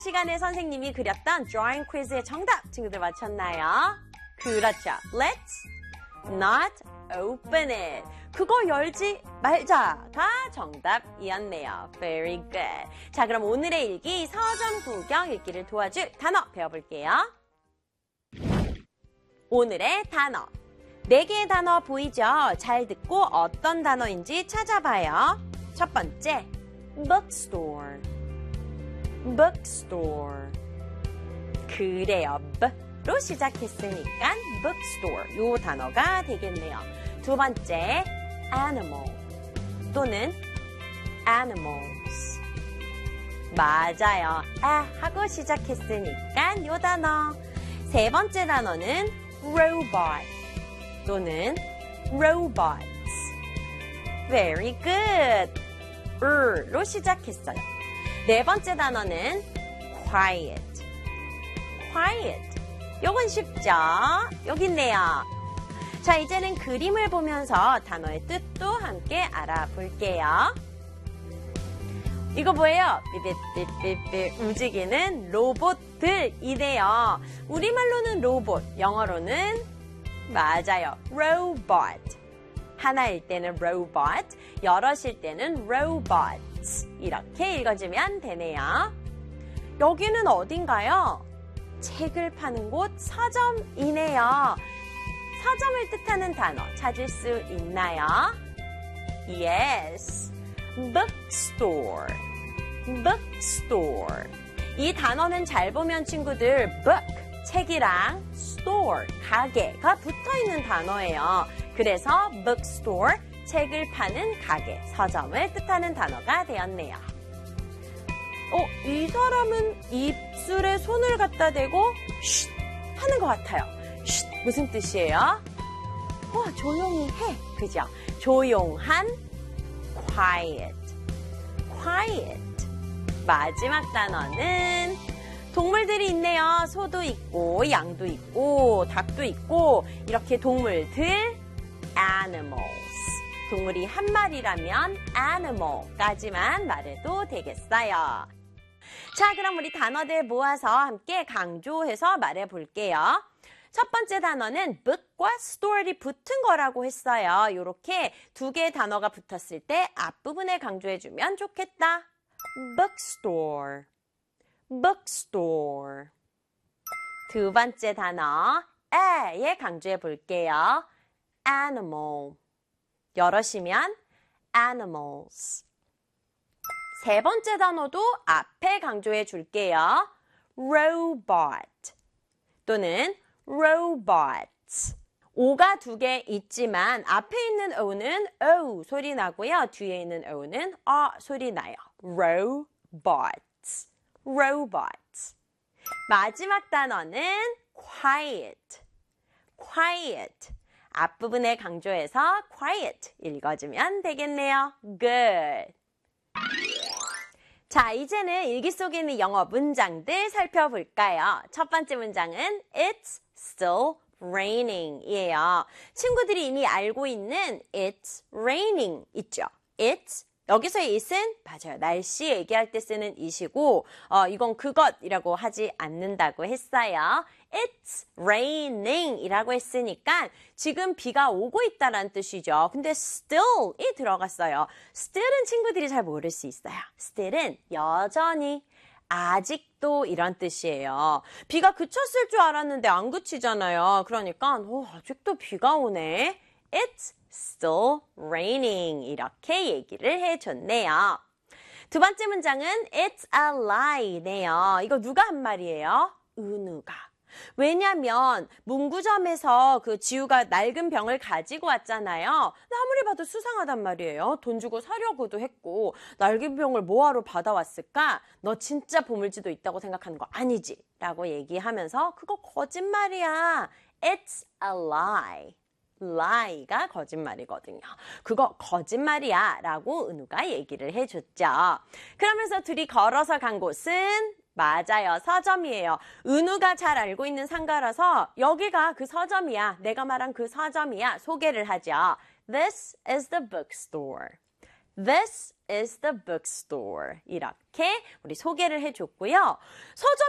시간에 선생님이 그렸던 drawing 퀴즈의 정답 친구들 맞췄나요? 그렇죠. Let's not open it. 그거 열지 말자가 정답이었네요. Very good. 자, 그럼 오늘의 일기 서점 구경 읽기를 도와줄 단어 배워볼게요. 오늘의 단어. 4개의 단어 보이죠? 잘 듣고 어떤 단어인지 찾아봐요. 첫 번째, bookstore. bookstore. 그래요. B로 시작했으니까 bookstore. 요 단어가 되겠네요. 두 번째, animal 또는 animals. 맞아요. 하고 시작했으니까 요 단어. 세 번째 단어는 robot 또는 robots. Very good. 로 시작했어요. 네 번째 단어는 quiet. quiet. 요건 쉽죠? 여기 있네요. 자, 이제는 그림을 보면서 단어의 뜻도 함께 알아볼게요. 이거 뭐예요? 삐삐삐삐삐 움직이는 로봇들이네요. 우리말로는 로봇, 영어로는 맞아요. robot. 하나일 때는 robot, 여럿일 때는 robots. 이렇게 읽어주면 되네요. 여기는 어딘가요? 책을 파는 곳 서점이네요. 서점을 뜻하는 단어 찾을 수 있나요? Yes. bookstore. bookstore. 이 단어는 잘 보면 친구들 book, 책이랑 store, 가게가 붙어있는 단어예요. 그래서 bookstore, 책을 파는 가게, 서점을 뜻하는 단어가 되었네요. 이 사람은 입술에 손을 갖다 대고 쉿 하는 것 같아요. 쉿 무슨 뜻이에요? 조용히 해. 그죠? 조용한 quiet. quiet. 마지막 단어는 동물들이 있네요. 소도 있고 양도 있고 닭도 있고 이렇게 동물들 animals. 동물이 한 마리라면 animal까지만 말해도 되겠어요. 자, 그럼 우리 단어들 모아서 함께 강조해서 말해볼게요. 첫 번째 단어는 book과 store이 붙은 거라고 했어요. 이렇게 두 개의 단어가 붙었을 때 앞부분에 강조해주면 좋겠다. bookstore. bookstore. 두 번째 단어, 에 강조해 볼게요. animal. 여럿이면 animals. 세 번째 단어도 앞에 강조해 줄게요. robot 또는 robots. 오가 두 개 있지만 앞에 있는 o는 o 소리 나고요. 뒤에 있는 o는 소리 나요. robots. robots. 마지막 단어는 quiet. quiet. 앞부분에 강조해서 quiet 읽어주면 되겠네요. Good. 자, 이제는 일기 속에 있는 영어 문장들 살펴볼까요? 첫 번째 문장은 It's still raining 이에요. 친구들이 이미 알고 있는 It's raining 있죠? It's 여기서의 it은 맞아요. 날씨 얘기할 때 쓰는 it이고 이건 그것이라고 하지 않는다고 했어요. It's raining 이라고 했으니까 지금 비가 오고 있다는 뜻이죠. 근데 still이 들어갔어요. still은 친구들이 잘 모를 수 있어요. still은 여전히, 아직도 이런 뜻이에요. 비가 그쳤을 줄 알았는데 안 그치잖아요. 그러니까 아직도 비가 오네. It's still raining 이렇게 얘기를 해줬네요. 두 번째 문장은 It's a lie네요. 이거 누가 한 말이에요? 은우가. 왜냐면 문구점에서 그 지우가 낡은 병을 가지고 왔잖아요. 근데 아무리 봐도 수상하단 말이에요. 돈 주고 사려고도 했고 낡은 병을 뭐하러 받아왔을까? 너 진짜 보물지도 있다고 생각하는 거 아니지? 라고 얘기하면서 그거 거짓말이야. It's a lie. lie가 거짓말이거든요. 그거 거짓말이야 라고 은우가 얘기를 해줬죠. 그러면서 둘이 걸어서 간 곳은 맞아요. 서점이에요. 은우가 잘 알고 있는 상가라서 여기가 그 서점이야. 내가 말한 그 서점이야. 소개를 하죠. This is the bookstore. This is the bookstore. 이렇게 우리 소개를 해줬고요. 서점